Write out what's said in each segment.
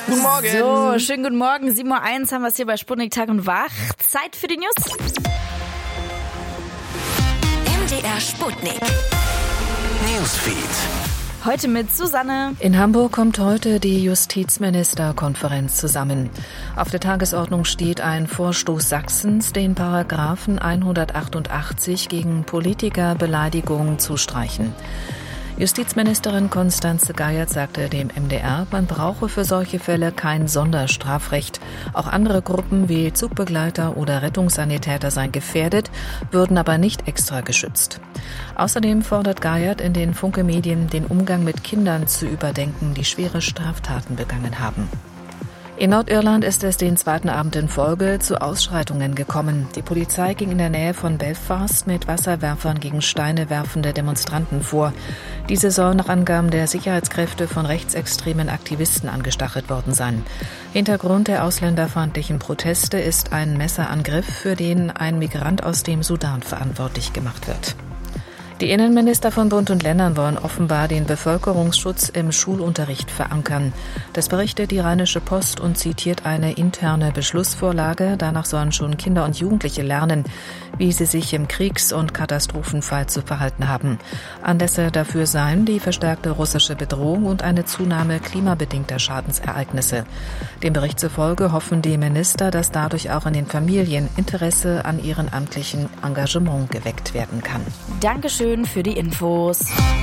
Guten Morgen. So, schönen guten Morgen. 7:01 Uhr haben wir es hier bei Sputnik Tag und Wach. Zeit für die News. MDR Sputnik. Newsfeed. Heute mit Susanne. In Hamburg kommt heute die Justizministerkonferenz zusammen. Auf der Tagesordnung steht ein Vorstoß Sachsens, den Paragraphen 188 gegen Politikerbeleidigung zu streichen. Justizministerin Constanze Geiert sagte dem MDR, man brauche für solche Fälle kein Sonderstrafrecht. Auch andere Gruppen wie Zugbegleiter oder Rettungssanitäter seien gefährdet, würden aber nicht extra geschützt. Außerdem fordert Geiert in den Funke-Medien, den Umgang mit Kindern zu überdenken, die schwere Straftaten begangen haben. In Nordirland ist es den zweiten Abend in Folge zu Ausschreitungen gekommen. Die Polizei ging in der Nähe von Belfast mit Wasserwerfern gegen Steine werfende Demonstranten vor. Diese sollen nach Angaben der Sicherheitskräfte von rechtsextremen Aktivisten angestachelt worden sein. Hintergrund der ausländerfeindlichen Proteste ist ein Messerangriff, für den ein Migrant aus dem Sudan verantwortlich gemacht wird. Die Innenminister von Bund und Ländern wollen offenbar den Bevölkerungsschutz im Schulunterricht verankern. Das berichtet die Rheinische Post und zitiert eine interne Beschlussvorlage. Danach sollen schon Kinder und Jugendliche lernen, wie sie sich im Kriegs- und Katastrophenfall zu verhalten haben. Anlässe dafür seien die verstärkte russische Bedrohung und eine Zunahme klimabedingter Schadensereignisse. Dem Bericht zufolge hoffen die Minister, dass dadurch auch in den Familien Interesse an ehrenamtlichem Engagement geweckt werden kann. Dankeschön für die Infos.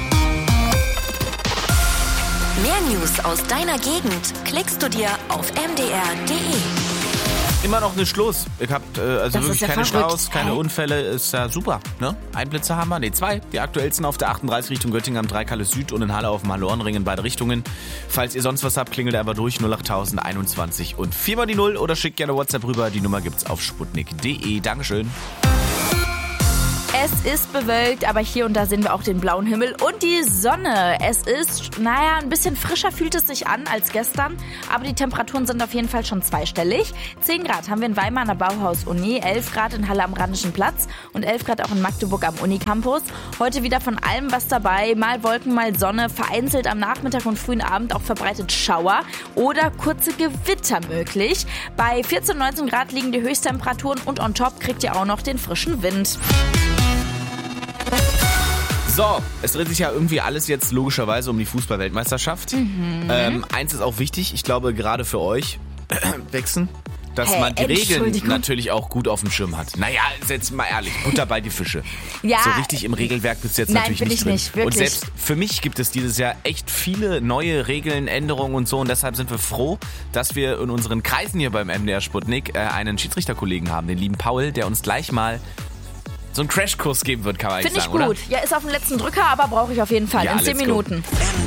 Mehr News aus deiner Gegend klickst du dir auf mdr.de. Immer noch nicht Schluss. Ich hab Das wirklich ist ja keine verrückt. Staus, keine Unfälle. Ist ja super. Ne? Einblitzer haben wir. Ne, 2. Die aktuellsten auf der 38 Richtung Göttingen am 3 Kalle Süd und in Halle auf dem Hallorenring in beide Richtungen. Falls ihr sonst was habt, klingelt einfach durch 08021 und 4 mal die 0 oder schickt gerne WhatsApp rüber. Die Nummer gibt's auf sputnik.de. Dankeschön. Es ist bewölkt, aber hier und da sehen wir auch den blauen Himmel und die Sonne. Es ist, ein bisschen frischer fühlt es sich an als gestern, aber die Temperaturen sind auf jeden Fall schon zweistellig. 10 Grad haben wir in Weimar an der Bauhaus-Uni, 11 Grad in Halle am Rheinischen Platz und 11 Grad auch in Magdeburg am Unicampus. Heute wieder von allem was dabei, mal Wolken, mal Sonne, vereinzelt am Nachmittag und frühen Abend auch verbreitet Schauer oder kurze Gewitter möglich. Bei 14, 19 Grad liegen die Höchsttemperaturen und on top kriegt ihr auch noch den frischen Wind. So, es dreht sich ja irgendwie alles jetzt logischerweise um die Fußball-Weltmeisterschaft. Eins ist auch wichtig, ich glaube gerade für euch, Wechseln, dass man die Regeln natürlich auch gut auf dem Schirm hat. Naja, jetzt mal ehrlich, Butter bei die Fische. Ja, so richtig im Regelwerk bist du jetzt natürlich bin nicht ich drin. nicht, wirklich. Und selbst für mich gibt es dieses Jahr echt viele neue Regeln, Änderungen und so. Und deshalb sind wir froh, dass wir in unseren Kreisen hier beim MDR Sputnik einen Schiedsrichterkollegen haben, den lieben Paul, der uns gleich mal so einen Crashkurs geben wird, kann man eigentlich sagen, oder? Finde ich gut. Ja, ist auf dem letzten Drücker, aber brauche ich auf jeden Fall in 10 let's go. Minuten.